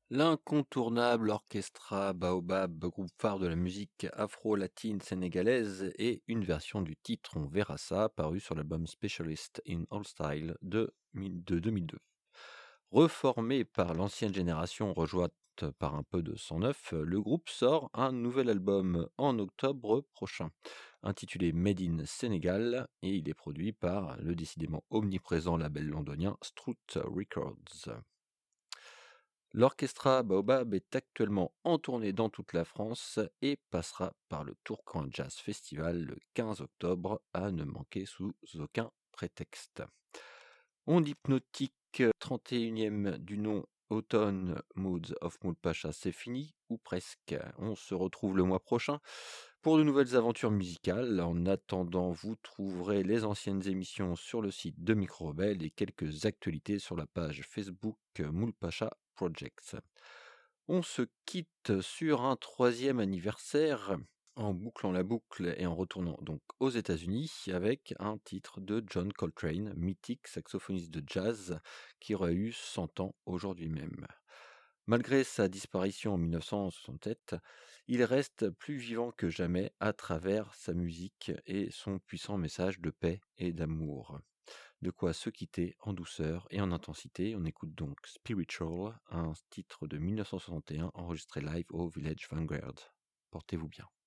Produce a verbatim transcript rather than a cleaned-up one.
L'incontournable Orchestra Baobab, groupe phare de la musique afro-latine sénégalaise, et une version du titre On verra ça, paru sur l'album Specialist in All Style de, de deux mille deux. Reformé par l'ancienne génération rejointe par un peu de sang neuf, le groupe sort un nouvel album en octobre prochain, intitulé Made in Sénégal, et il est produit par le décidément omniprésent label londonien Strout Records. L'Orchestra Baobab est actuellement en tournée dans toute la France et passera par le Tourcoing Jazz Festival le quinze octobre, à ne manquer sous aucun prétexte. On hypnotique, trente et unième du nom Autumn Moods of Moulpacha, c'est fini, ou presque. On se retrouve le mois prochain pour de nouvelles aventures musicales. En attendant, vous trouverez les anciennes émissions sur le site de Micro Rebelle et quelques actualités sur la page Facebook Moulpacha Projects. On se quitte sur un troisième anniversaire, en bouclant la boucle et en retournant donc aux États-Unis avec un titre de John Coltrane, mythique saxophoniste de jazz qui aurait eu cent ans aujourd'hui même. Malgré sa disparition en mille neuf cent soixante-sept, il reste plus vivant que jamais à travers sa musique et son puissant message de paix et d'amour. De quoi se quitter en douceur et en intensité. On écoute donc Spiritual, un titre de mille neuf cent soixante et un enregistré live au Village Vanguard. Portez-vous bien.